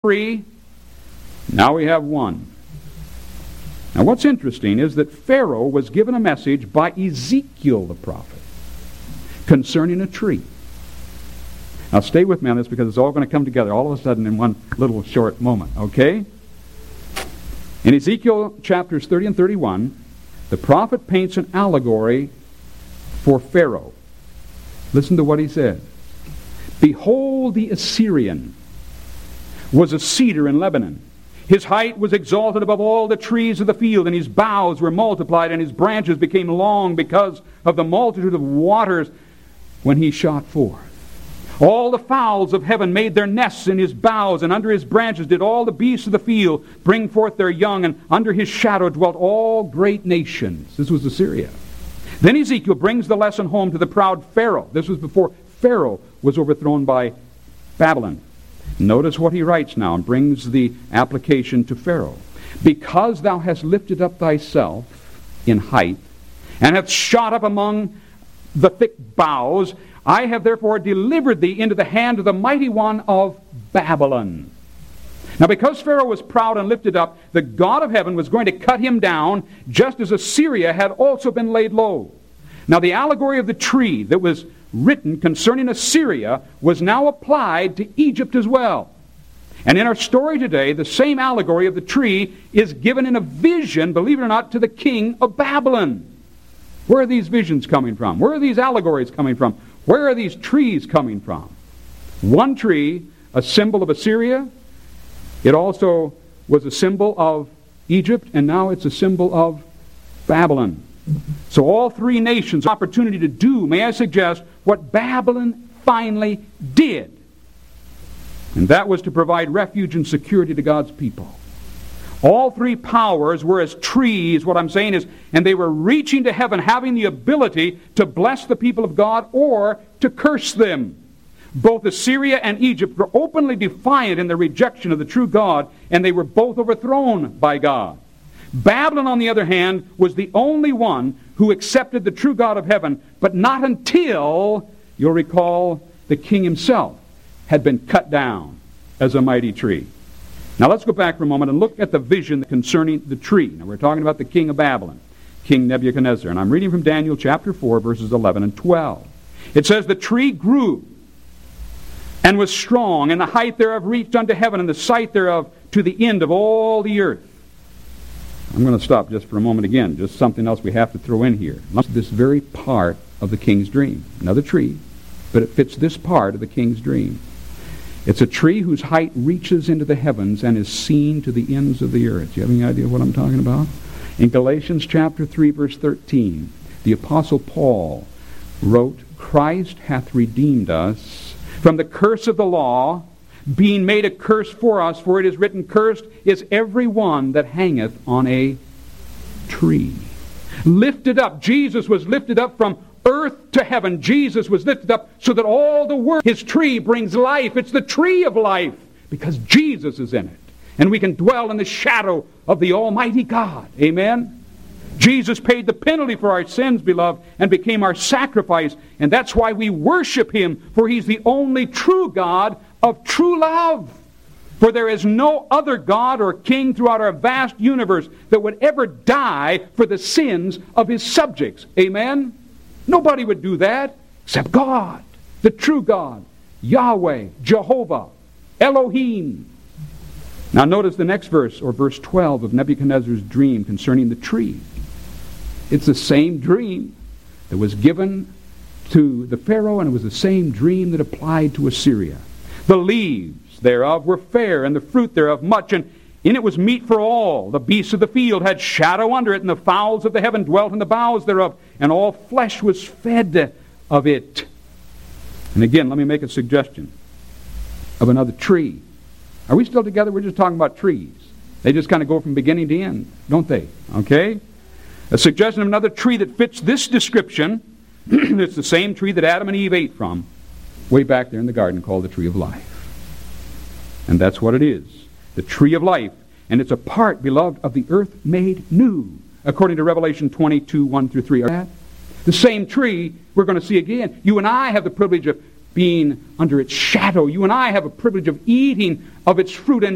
3. Now we have 1. Now what's interesting is that Pharaoh was given a message by Ezekiel the prophet concerning a tree. Now stay with me on this because it's all going to come together all of a sudden in one little short moment, okay? In Ezekiel chapters 30 and 31, the prophet paints an allegory for Pharaoh. Listen to what he says. Behold, the Assyrian was a cedar in Lebanon. His height was exalted above all the trees of the field, and his boughs were multiplied, and his branches became long because of the multitude of waters when he shot forth. All the fowls of heaven made their nests in his boughs, and under his branches did all the beasts of the field bring forth their young, and under his shadow dwelt all great nations. This was Assyria. Then Ezekiel brings the lesson home to the proud Pharaoh. This was before Pharaoh was overthrown by Babylon. Notice what he writes now and brings the application to Pharaoh. Because thou hast lifted up thyself in height, and hast shot up among the thick boughs, I have therefore delivered thee into the hand of the mighty one of Babylon. Now because Pharaoh was proud and lifted up, the God of heaven was going to cut him down, just as Assyria had also been laid low. Now the allegory of the tree that was written concerning Assyria was now applied to Egypt as well. And in our story today, the same allegory of the tree is given in a vision, believe it or not, to the king of Babylon. Where are these visions coming from? Where are these allegories coming from? Where are these trees coming from? One tree, a symbol of Assyria. It also was a symbol of Egypt, and now it's a symbol of Babylon. So all three nations have opportunity to do, may I suggest, what Babylon finally did. And that was to provide refuge and security to God's people. All three powers were as trees, what I'm saying is, and they were reaching to heaven, having the ability to bless the people of God or to curse them. Both Assyria and Egypt were openly defiant in their rejection of the true God, and they were both overthrown by God. Babylon, on the other hand, was the only one who accepted the true God of heaven, but not until, you'll recall, the king himself had been cut down as a mighty tree. Now let's go back for a moment and look at the vision concerning the tree. Now we're talking about the king of Babylon, King Nebuchadnezzar, and I'm reading from Daniel chapter 4, verses 11 and 12. It says, the tree grew and was strong, and the height thereof reached unto heaven, and the sight thereof to the end of all the earth. I'm going to stop just for a moment again. Just something else we have to throw in here. This very part of the king's dream. Another tree, but it fits this part of the king's dream. It's a tree whose height reaches into the heavens and is seen to the ends of the earth. Do you have any idea what I'm talking about? In Galatians chapter 3, verse 13, the Apostle Paul wrote, Christ hath redeemed us from the curse of the law, being made a curse for us, for it is written, cursed is every one that hangeth on a tree. Lifted up. Jesus was lifted up from earth to heaven. Jesus was lifted up so that all the world, his tree brings life. It's the tree of life because Jesus is in it. And we can dwell in the shadow of the Almighty God. Amen? Jesus paid the penalty for our sins, beloved, and became our sacrifice. And that's why we worship him, for he's the only true God of true love. For there is no other God or king throughout our vast universe that would ever die for the sins of his subjects. Amen? Nobody would do that except God, the true God, Yahweh, Jehovah, Elohim. Now notice the next verse, or verse 12 of Nebuchadnezzar's dream concerning the tree. It's the same dream that was given to the Pharaoh, and it was the same dream that applied to Assyria. The leaves thereof were fair, and the fruit thereof much, and in it was meat for all. The beasts of the field had shadow under it, and the fowls of the heaven dwelt in the boughs thereof, and all flesh was fed of it. And again, let me make a suggestion of another tree. Are we still together? We're just talking about trees. They just kind of go from beginning to end, don't they? Okay? A suggestion of another tree that fits this description. It's the same tree that Adam and Eve ate from way back there in the garden, called the tree of life. And that's what it is. The tree of life. And it's a part, beloved, of the earth made new, according to Revelation 22, 1 through 3. The same tree we're going to see again. You and I have the privilege of being under its shadow. You and I have a privilege of eating of its fruit and